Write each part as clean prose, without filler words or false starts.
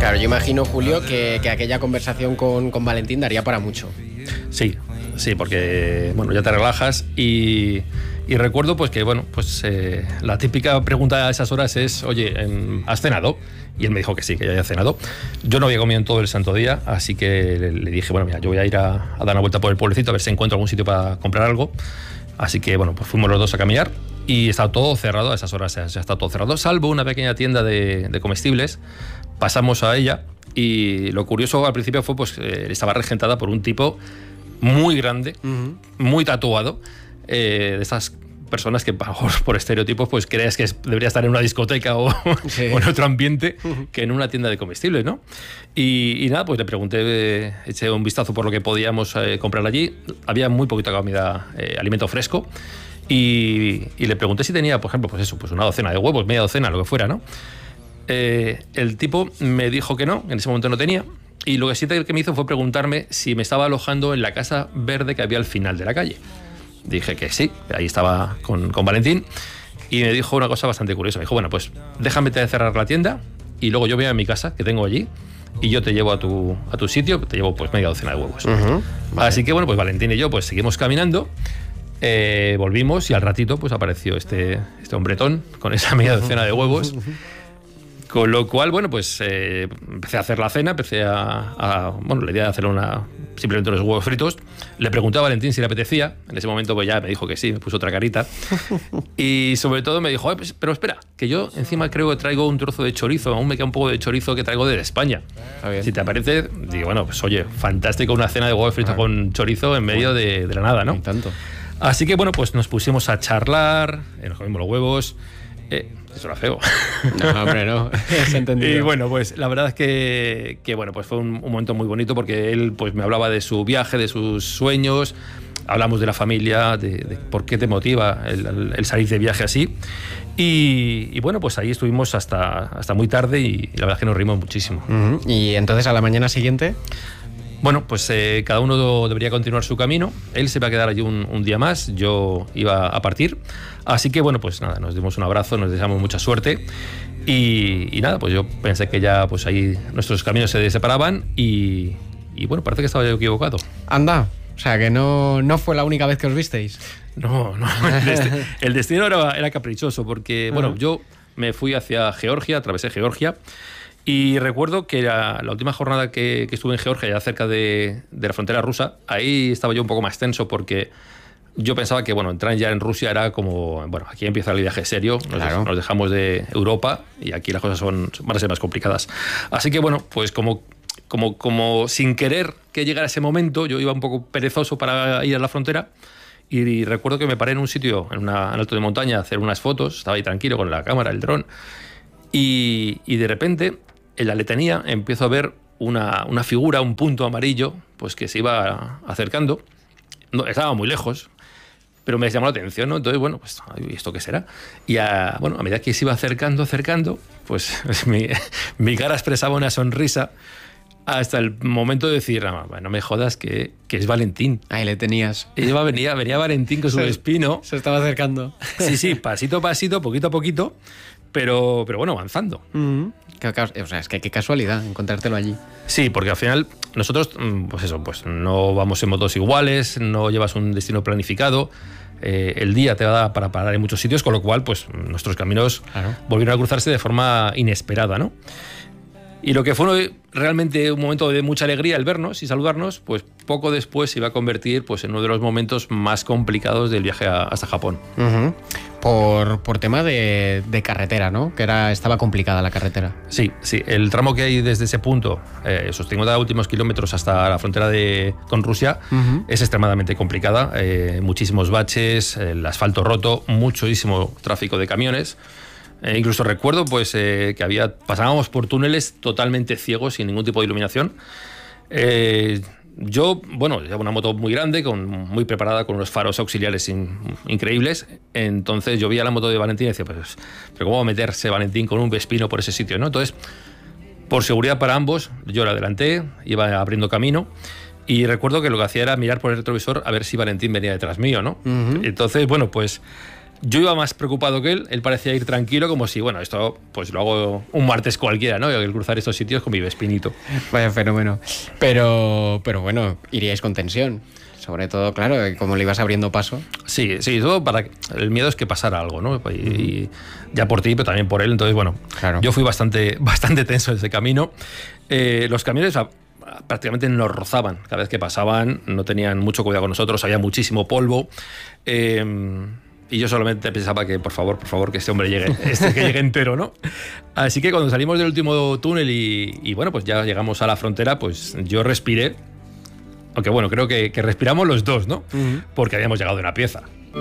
Claro, yo imagino, Julio, que aquella conversación con Valentín daría para mucho. Sí, porque bueno, ya te relajas y recuerdo pues que bueno, pues la típica pregunta a esas horas es, oye, ¿has cenado? Y él me dijo que sí, que ya había cenado. Yo no había comido en todo el santo día, así que le dije, bueno, mira, yo voy a ir a dar una vuelta por el pueblecito a ver si encuentro algún sitio para comprar algo. Así que bueno, pues fuimos los dos a caminar y estaba todo cerrado, a esas horas ya está todo cerrado, salvo una pequeña tienda de comestibles. Pasamos a ella y lo curioso al principio fue pues estaba regentada por un tipo muy grande, muy tatuado, de estas personas que por estereotipos pues crees que debería estar en una discoteca o en otro ambiente que en una tienda de comestibles, ¿no? Y nada, pues le pregunté, eché un vistazo por lo que podíamos comprar allí. Había muy poquita comida, alimento fresco, y le pregunté si tenía, por ejemplo, pues eso, pues una docena de huevos, media docena, lo que fuera, ¿no? El tipo me dijo que no, en ese momento no tenía. Y lo que sí que me hizo fue preguntarme si me estaba alojando en la casa verde que había al final de la calle. Dije que sí, ahí estaba con Valentín. Y me dijo una cosa bastante curiosa. Me dijo, bueno, pues déjame cerrar la tienda y luego yo voy a mi casa, que tengo allí, y yo te llevo a tu sitio, te llevo pues media docena de huevos. Vale. Así que bueno, pues Valentín y yo pues seguimos caminando, volvimos y al ratito pues apareció este hombretón con esa media docena de huevos. Con lo cual, bueno, pues empecé a hacer la cena, bueno, la idea de hacer simplemente unos huevos fritos. Le pregunté a Valentín si le apetecía. En ese momento pues ya me dijo que sí, me puso otra carita. Y sobre todo me dijo, pues, pero espera, que yo encima creo que traigo un trozo de chorizo, aún me queda un poco de chorizo que traigo de España. Si te parece, digo, bueno, pues oye, fantástico una cena de huevos fritos con chorizo en medio de la nada, ¿no? Y tanto. Así que bueno, pues nos pusimos a charlar, nos comimos los huevos. Eso era feo. No, hombre, no. Es entendido. Y bueno, pues la verdad es que bueno, pues fue un momento muy bonito porque él pues me hablaba de su viaje, de sus sueños, hablamos de la familia, de por qué te motiva el salir de viaje así. Y bueno, pues ahí estuvimos hasta muy tarde y la verdad es que nos reímos muchísimo. Y entonces a la mañana siguiente... Bueno, pues cada uno debería continuar su camino. Él se va a quedar allí un día más, yo iba a partir. Así que bueno, pues nada, nos dimos un abrazo, nos deseamos mucha suerte. Y nada, pues yo pensé que ya pues ahí nuestros caminos se separaban y bueno, parece que estaba yo equivocado. Anda, o sea que no fue la única vez que os visteis. No, el destino era caprichoso porque, bueno, yo me fui hacia Georgia, atravesé Georgia. Y recuerdo que la última jornada que estuve en Georgia, ya cerca de la frontera rusa, ahí estaba yo un poco más tenso porque yo pensaba que, bueno, entrar ya en Rusia era como, bueno, aquí empieza el viaje serio, nos dejamos de Europa y aquí las cosas van a ser más complicadas. Así que, bueno, pues como sin querer que llegara ese momento, yo iba un poco perezoso para ir a la frontera y recuerdo que me paré en un sitio, en alto de montaña, a hacer unas fotos, estaba ahí tranquilo con la cámara, el dron, y de repente... En la letanía empiezo a ver una figura, un punto amarillo, pues que se iba acercando. No, estaba muy lejos, pero me llamó la atención, ¿no? Entonces, bueno, pues, ¿y esto qué será? Y a medida que se iba acercando, pues mi cara expresaba una sonrisa hasta el momento de decir, no me jodas que es Valentín. Ahí le tenías. Y venía Valentín con su espino. Se estaba acercando. Sí, pasito a pasito, poquito a poquito, pero bueno, avanzando. O sea, es que qué casualidad encontrártelo allí. Sí, porque al final nosotros, pues eso, pues no vamos en motos iguales, no llevas un destino planificado, el día te da para parar en muchos sitios, con lo cual, pues nuestros caminos volvieron a cruzarse de forma inesperada, ¿no? Y lo que fue realmente un momento de mucha alegría el vernos y saludarnos, pues poco después se iba a convertir pues, en uno de los momentos más complicados del viaje hasta Japón. Por tema de carretera, ¿no? Que estaba complicada la carretera. Sí. El tramo que hay desde ese punto, esos 50 últimos kilómetros hasta la frontera con Rusia, es extremadamente complicada. Muchísimos baches, el asfalto roto, muchísimo tráfico de camiones. Incluso recuerdo pues, que pasábamos por túneles totalmente ciegos, sin ningún tipo de iluminación. Yo, llevo una moto muy grande, muy preparada, con unos faros auxiliares increíbles. Entonces yo veía la moto de Valentín y decía, pero ¿cómo va a meterse Valentín con un Vespino por ese sitio, ¿no? Entonces, por seguridad para ambos, yo la adelanté, iba abriendo camino. Y recuerdo que lo que hacía era mirar por el retrovisor a ver si Valentín venía detrás mío, ¿no? Entonces, pues... Yo iba más preocupado que él parecía ir tranquilo, como si, bueno, esto pues lo hago un martes cualquiera, ¿no? El cruzar estos sitios con mi Vespinito. Vaya fenómeno. Pero bueno, iríais con tensión. Sobre todo, claro, como le ibas abriendo paso. Sí, todo el miedo es que pasara algo, ¿no? Y ya por ti, pero también por él. Entonces, bueno, claro. Yo fui bastante tenso en ese camino. Los camiones prácticamente nos rozaban. Cada vez que pasaban no tenían mucho cuidado con nosotros, había muchísimo polvo. Y yo solamente pensaba que, por favor, que este hombre llegue, que llegue entero, ¿no? Así que cuando salimos del último túnel y bueno, pues ya llegamos a la frontera, pues yo respiré. Aunque bueno, creo que respiramos los dos, ¿no? Porque habíamos llegado de una pieza.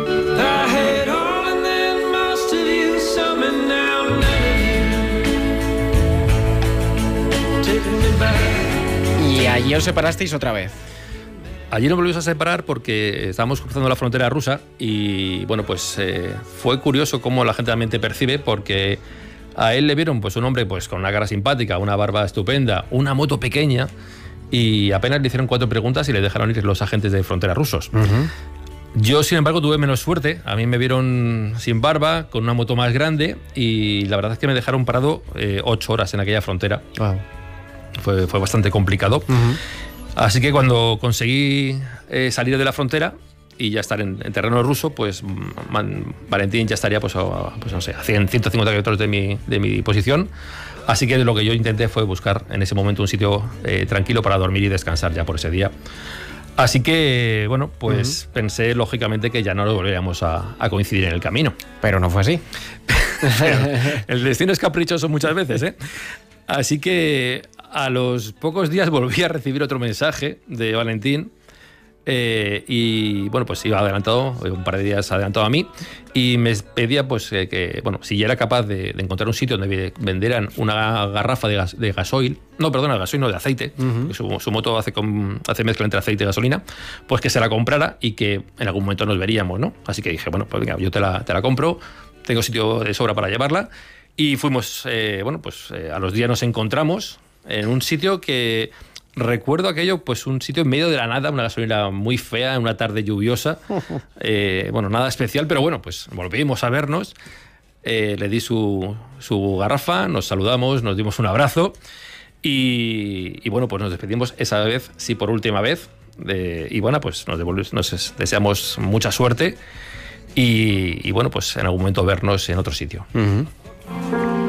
Y allí os separasteis otra vez. Allí nos volvimos a separar porque estábamos cruzando la frontera rusa y bueno, pues fue curioso cómo la gente también te percibe, porque a él le vieron pues un hombre pues con una cara simpática, una barba estupenda, una moto pequeña, y apenas le hicieron 4 preguntas y le dejaron ir los agentes de frontera rusos. Yo, sin embargo, tuve menos suerte. A mí me vieron sin barba, con una moto más grande, y la verdad es que me dejaron parado 8 horas en aquella frontera. Wow. Fue bastante complicado. Así que cuando conseguí salir de la frontera y ya estar en terreno ruso, pues Valentín ya estaría pues no sé, a 150 kilómetros de mi posición. Así que lo que yo intenté fue buscar en ese momento un sitio tranquilo para dormir y descansar ya por ese día. Así que, bueno, pues pensé lógicamente que ya no lo volveríamos a coincidir en el camino. Pero no fue así. El destino es caprichoso muchas veces, ¿eh? Así que a los pocos días volví a recibir otro mensaje de Valentín. Y bueno, pues iba adelantado, un par de días adelantado a mí, y me pedía pues que bueno, si ya era capaz de encontrar un sitio donde vendieran una garrafa de gasoil, de aceite, porque su moto hace mezcla entre aceite y gasolina, pues que se la comprara y que en algún momento nos veríamos, ¿no? Así que dije, bueno, pues venga, yo te la compro, tengo sitio de sobra para llevarla, y fuimos, a los días nos encontramos en un sitio que... Recuerdo aquello, pues un sitio en medio de la nada, una gasolina muy fea, en una tarde lluviosa. Nada especial, pero bueno, pues volvimos a vernos. Le di su garrafa, nos saludamos, nos dimos un abrazo y bueno, pues nos despedimos esa vez, sí, por última vez. Y bueno, pues nos deseamos mucha suerte y bueno, pues en algún momento vernos en otro sitio.